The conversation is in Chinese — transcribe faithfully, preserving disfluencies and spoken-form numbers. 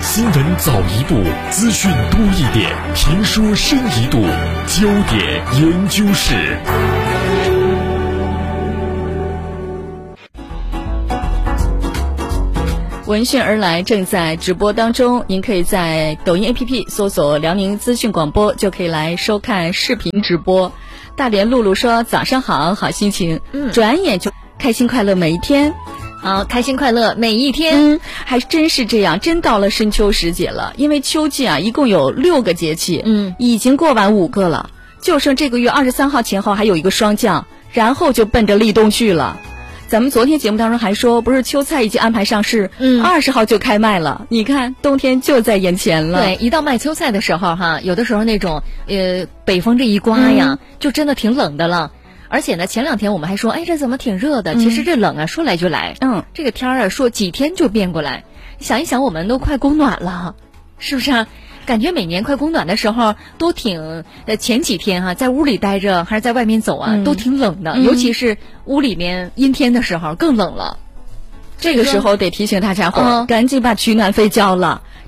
新闻早一步，资讯多一点，评说深一度，焦点研究室。 闻讯而来正在直播当中，您可以在抖音 A P P 搜索辽宁资讯广播，就可以来收看视频直播。大连露露说早上好，好心情，嗯，转眼就开心快乐每一天。 好，开心快乐每一天。 嗯，还真是这样，真到了深秋时节了。因为秋季啊，一共有六个节气， 嗯， 已经过完五个了，就剩这个月二十三号前后还有一个霜降，然后就奔着立冬去了。咱们昨天节目当中还说，不是秋菜已经安排上市，嗯，二十号就开卖了。你看，冬天就在眼前了。 对，一到卖秋菜的时候哈，有的时候那种呃北风这一刮呀，嗯、就真的挺冷的了。而且呢，前两天我们还说，哎，这怎么挺热的？其实这冷啊，说来就来。 嗯， 这个天儿啊，说几天就变过来。想一想，我们都快供暖了，是不是啊？感觉每年快供暖的时候都挺呃前几天哈、啊，在屋里待着还是在外面走啊，嗯、都挺冷的，嗯、尤其是屋里面阴天的时候更冷了。 这个时候得提醒大家伙，嗯、赶紧把取暖费交了。